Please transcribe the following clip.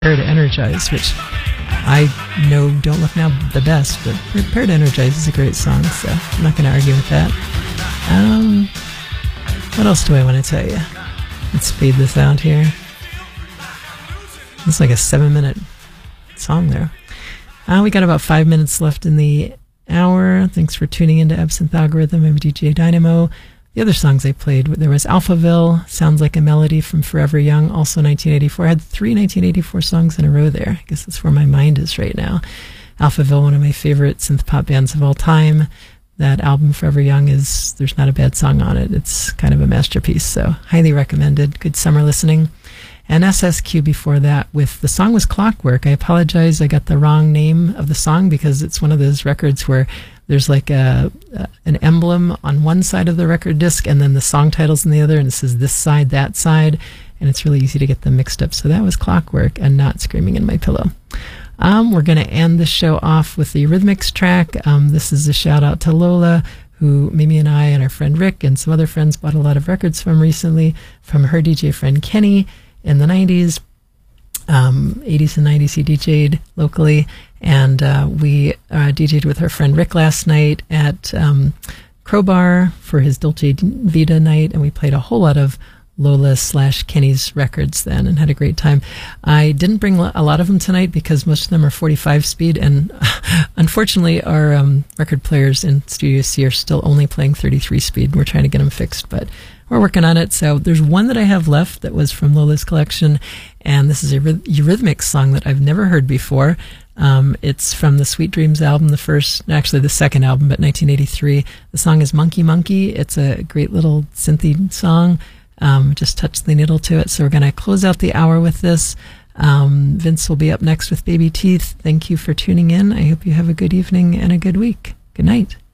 Prepare to Energize, which I know don't look now the best, but Prepare to Energize is a great song, so I'm not going to argue with that. What else do I want to tell you? Let's speed this out here. It's like a 7-minute song there. We got about 5 minutes left in the hour. Thanks for tuning into Absinthe Algorithm. I'm DJ Dynamo. The other songs I played, there was Alphaville, Sounds Like a Melody from Forever Young, also 1984. I had 3 1984 songs in a row there. I guess that's where my mind is right now. Alphaville, one of my favorite synth pop bands of all time. That album, Forever Young, there's not a bad song on it. It's kind of a masterpiece, so highly recommended. Good summer listening. And SSQ before that the song was Clockwork. I apologize, I got the wrong name of the song because it's one of those records where there's like an emblem on one side of the record disc and then the song title's on the other, and it says this side, that side, and it's really easy to get them mixed up. So that was Clockwork and not Screaming in My Pillow. We're going to end the show off with the Eurythmics track. This is a shout out to Lola, who Mimi and I and our friend Rick and some other friends bought a lot of records from recently, from her DJ friend Kenny in the 90s. 80s and 90s he DJ'd locally, and we DJ'd with her friend Rick last night at Crowbar for his Dolce Vita night, and we played a whole lot of Lola/Kenny's records then and had a great time. I didn't bring a lot of them tonight because most of them are 45 speed, and unfortunately our record players in Studio C are still only playing 33 speed. We're trying to get them fixed, but we're working on it. So there's one that I have left that was from Lola's collection, and this is a Eurythmics song that I've never heard before. It's from the Sweet Dreams album, the second album, but 1983. The song is Monkey Monkey. It's a great little synthy song. Just touch the needle to it. So we're going to close out the hour with this. Vince will be up next with Baby Teeth. Thank you for tuning in. I hope you have a good evening and a good week. Good night.